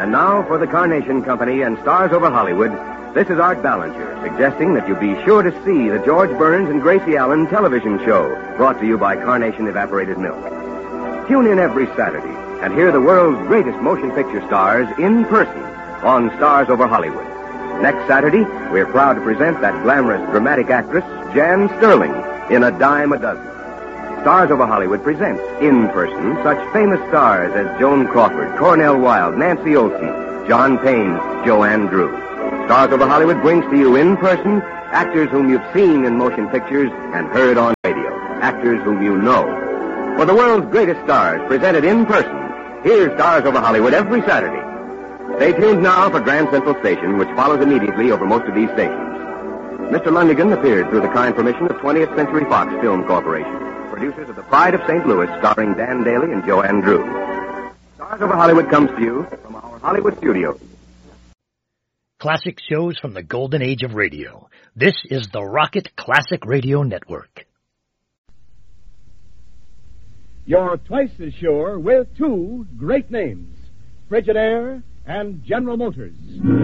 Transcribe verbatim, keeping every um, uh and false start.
And now for the Carnation Company and Stars Over Hollywood, this is Art Ballinger, suggesting that you be sure to see the George Burns and Gracie Allen television show, brought to you by Carnation Evaporated Milk. Tune in every Saturday and hear the world's greatest motion picture stars in person on Stars Over Hollywood. Next Saturday, we're proud to present that glamorous dramatic actress, Jan Sterling, in A Dime a Dozen. Stars Over Hollywood presents, in person, such famous stars as Joan Crawford, Cornel Wilde, Nancy Olson, John Payne, Joanne Drew. Stars Over Hollywood brings to you in person actors whom you've seen in motion pictures and heard on radio. Actors whom you know. For the world's greatest stars presented in person, here's Stars Over Hollywood every Saturday. Stay tuned now for Grand Central Station, which follows immediately over most of these stations. Mister Lundigan appeared through the kind permission of twentieth Century Fox Film Corporation, producers of The Pride of Saint Louis, starring Dan Daly and Joanne Drew. Stars Over Hollywood comes to you from our Hollywood studios. Classic shows from the golden age of radio. This is the Rocket Classic Radio Network. You're twice as sure with two great names, Frigidaire and General Motors.